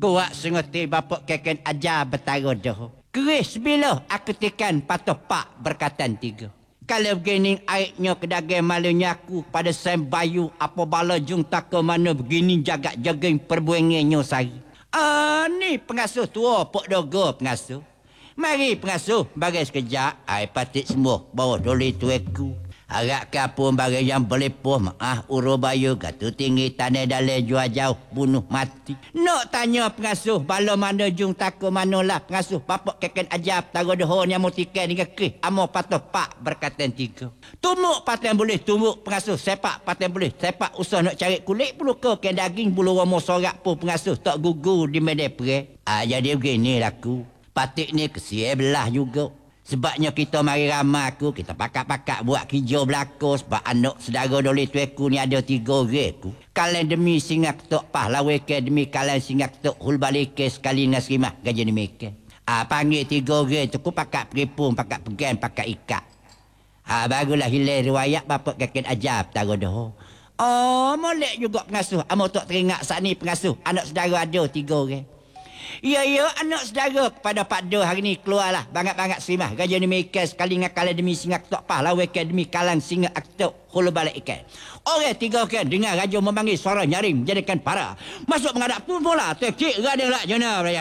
Kuat sengerti bapak keken ajar bertara dah. Keris bila aku tekan patah pak berkatan tiga. Kalau begini airnya kedagai malunya aku pada sembayu apa bala jung tak ke mana begini jaga jagain perbuengannya sehari. Ni pengasuh tua Pok Dogo pengasuh. Mari pengasuh bagi sekejap ai patik semua bawah doli tueku. Harap ke apa bagi yang berlepoh maaf uru bayu katu tinggi tanah dalai jual jauh bunuh mati. Nak tanya pengasuh bala mana jung takut manalah pengasuh bapak keken ajab taruh dohon yang mutikan dengan kih amo patah pak berkatan tiga. Tumuk paten boleh tumuk pengasuh sepak paten boleh sepak usah nak cari kulit bulu ke daging bulu romo sorak pun pengasuh tak gugur di medan perang. Jadi begini laku. Patik ni kesiai belah juga. Sebabnya kita mari ramai aku, kita pakak-pakak buat kerja belakang sebab anak saudara doli tueku ni ada 3 orang aku. Kalian demi singa ketok pahlawan ke demi kalian singa ketok hulbalik ke sekali dengan serimah gaji demikian. Panggil 3 orang tu ku pakak peripung, pakak pegang, pakak ikat. Barulah hilang riwayat bapak kakek ajab taruh dah. Molek juga pengasuh. Amo tak teringat saat ni pengasuh. Anak saudara ada 3 orang. Ya, anak saudara kepada Pak Do hari ni keluarlah bangat-bangat simah. Gaji ni mereka sekali dengan kalah demi singa ketok pahlawan ke demi kalang singa ketok hulu balik ikan. Orang 3 orang dengar raja memanggil suara nyaring menjadikan para. Masuk menghadap tu mula. Cik, radang lah jana.